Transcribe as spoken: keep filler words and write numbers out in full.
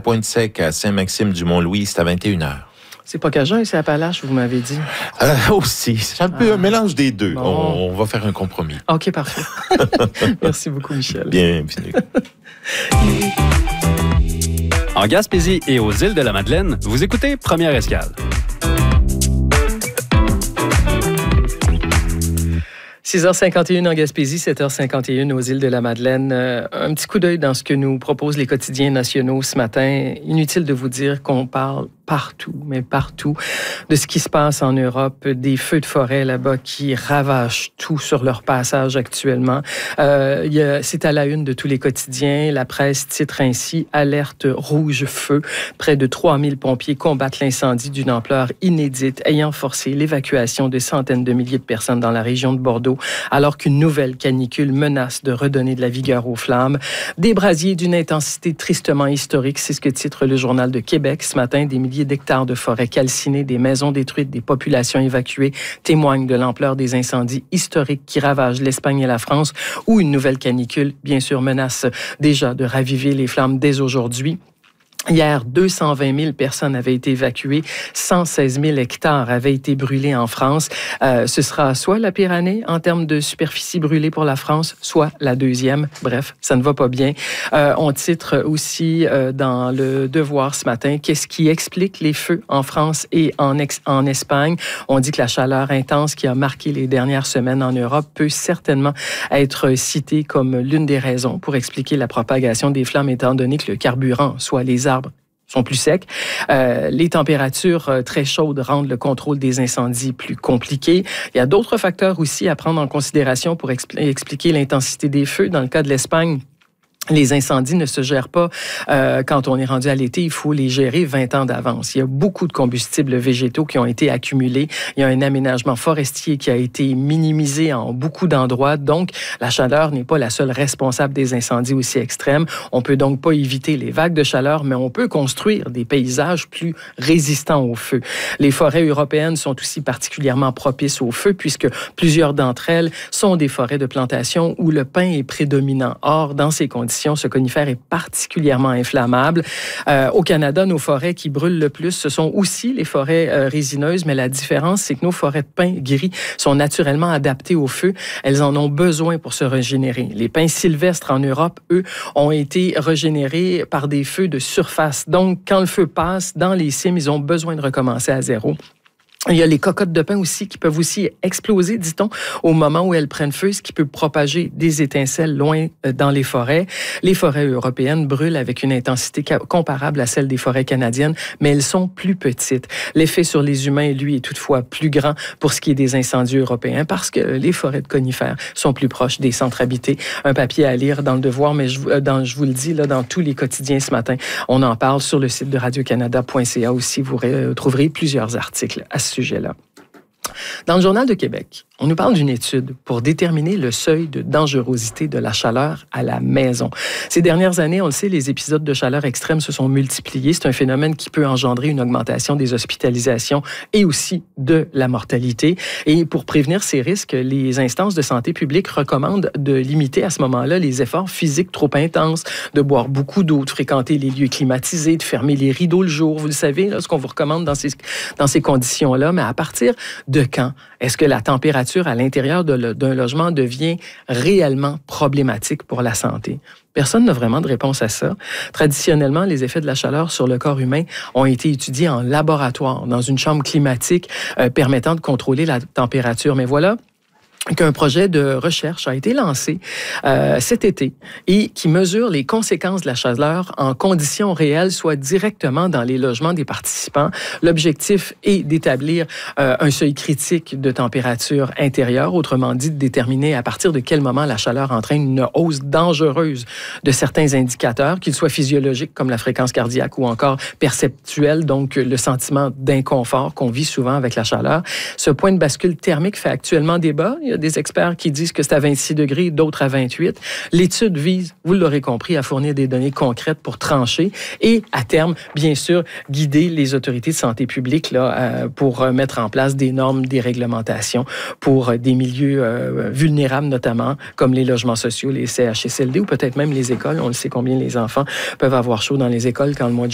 Pointe-Sec, à Saint-Maxime-du-Mont-Louis, c'est à vingt et une heures. C'est pas Cajun et c'est Appalaches, vous m'avez dit. Euh, aussi, c'est un peu ah. un mélange des deux. Bon. On, on va faire un compromis. OK, parfait. Merci beaucoup, Michel. Bienvenue. En Gaspésie et aux îles de la Madeleine, vous écoutez Première Escale. six heures cinquante et une en Gaspésie, sept heures cinquante et une aux îles de la Madeleine. Euh, un petit coup d'œil dans ce que nous proposent les quotidiens nationaux ce matin. Inutile de vous dire qu'on parle partout, mais partout, de ce qui se passe en Europe, des feux de forêt là-bas qui ravagent tout sur leur passage actuellement. Euh, y a, c'est à la une de tous les quotidiens. La presse titre ainsi « Alerte rouge-feu ». Près de trois mille pompiers combattent l'incendie d'une ampleur inédite, ayant forcé l'évacuation de centaines de milliers de personnes dans la région de Bordeaux, alors qu'une nouvelle canicule menace de redonner de la vigueur aux flammes. Des brasiers d'une intensité tristement historique, c'est ce que titre le Journal de Québec ce matin. Des milliers d'hectares de forêts calcinées, des maisons détruites, des populations évacuées témoignent de l'ampleur des incendies historiques qui ravagent l'Espagne et la France, où une nouvelle canicule, bien sûr, menace déjà de raviver les flammes dès aujourd'hui. Hier, deux cent vingt mille personnes avaient été évacuées, cent seize mille hectares avaient été brûlés en France. Euh, ce sera soit la pire année en termes de superficie brûlée pour la France, soit la deuxième. Bref, ça ne va pas bien. Euh, on titre aussi euh, dans Le Devoir ce matin, qu'est-ce qui explique les feux en France et en, ex- en Espagne? On dit que la chaleur intense qui a marqué les dernières semaines en Europe peut certainement être citée comme l'une des raisons pour expliquer la propagation des flammes, étant donné que le carburant, soit les arbres, sont plus secs. Euh, les températures euh, très chaudes rendent le contrôle des incendies plus compliqué. Il y a d'autres facteurs aussi à prendre en considération pour expl- expliquer l'intensité des feux. Dans le cas de l'Espagne, les incendies ne se gèrent pas euh, quand on est rendu à l'été. Il faut les gérer vingt ans d'avance. Il y a beaucoup de combustibles végétaux qui ont été accumulés. Il y a un aménagement forestier qui a été minimisé en beaucoup d'endroits. Donc, la chaleur n'est pas la seule responsable des incendies aussi extrêmes. On peut donc pas éviter les vagues de chaleur, mais on peut construire des paysages plus résistants au feu. Les forêts européennes sont aussi particulièrement propices au feu, puisque plusieurs d'entre elles sont des forêts de plantation où le pin est prédominant. Or, dans ces conditions, ce conifère est particulièrement inflammable. Euh, au Canada, nos forêts qui brûlent le plus, ce sont aussi les forêts euh, résineuses, mais la différence, c'est que nos forêts de pins gris sont naturellement adaptées au feu. Elles en ont besoin pour se régénérer. Les pins sylvestres en Europe, eux, ont été régénérés par des feux de surface. Donc, quand le feu passe dans les cimes, ils ont besoin de recommencer à zéro. Il y a les cocottes de pin aussi qui peuvent aussi exploser, dit-on, au moment où elles prennent feu, ce qui peut propager des étincelles loin dans les forêts. Les forêts européennes brûlent avec une intensité comparable à celle des forêts canadiennes, mais elles sont plus petites. L'effet sur les humains, lui, est toutefois plus grand pour ce qui est des incendies européens parce que les forêts de conifères sont plus proches des centres habités. Un papier à lire dans Le Devoir, mais je, dans, je vous le dis, là, dans tous les quotidiens ce matin, on en parle sur le site de radio canada point c a aussi. Vous trouverez plusieurs articles à ce sujet-là. Dans le Journal de Québec, on nous parle d'une étude pour déterminer le seuil de dangerosité de la chaleur à la maison. Ces dernières années, on le sait, les épisodes de chaleur extrême se sont multipliés. C'est un phénomène qui peut engendrer une augmentation des hospitalisations et aussi de la mortalité. Et pour prévenir ces risques, les instances de santé publique recommandent de limiter à ce moment-là les efforts physiques trop intenses, de boire beaucoup d'eau, de fréquenter les lieux climatisés, de fermer les rideaux le jour. Vous le savez, là, ce qu'on vous recommande dans ces, dans ces conditions-là. Mais à partir de quand est-ce que la température à l'intérieur de le, d'un logement devient réellement problématique pour la santé? Personne n'a vraiment de réponse à ça. Traditionnellement, les effets de la chaleur sur le corps humain ont été étudiés en laboratoire, dans une chambre climatique euh, permettant de contrôler la température. Mais voilà qu'un projet de recherche a été lancé euh, cet été et qui mesure les conséquences de la chaleur en conditions réelles, soit directement dans les logements des participants. L'objectif est d'établir euh, un seuil critique de température intérieure, autrement dit de déterminer à partir de quel moment la chaleur entraîne une hausse dangereuse de certains indicateurs, qu'ils soient physiologiques comme la fréquence cardiaque ou encore perceptuels, donc le sentiment d'inconfort qu'on vit souvent avec la chaleur. Ce point de bascule thermique fait actuellement débat. Il y a des experts qui disent que c'est à vingt-six degrés, d'autres à vingt-huit. L'étude vise, vous l'aurez compris, à fournir des données concrètes pour trancher et, à terme, bien sûr, guider les autorités de santé publique là, euh, pour mettre en place des normes, des réglementations pour des milieux euh, vulnérables, notamment, comme les logements sociaux, les C H S L D ou peut-être même les écoles. On le sait combien les enfants peuvent avoir chaud dans les écoles quand le mois de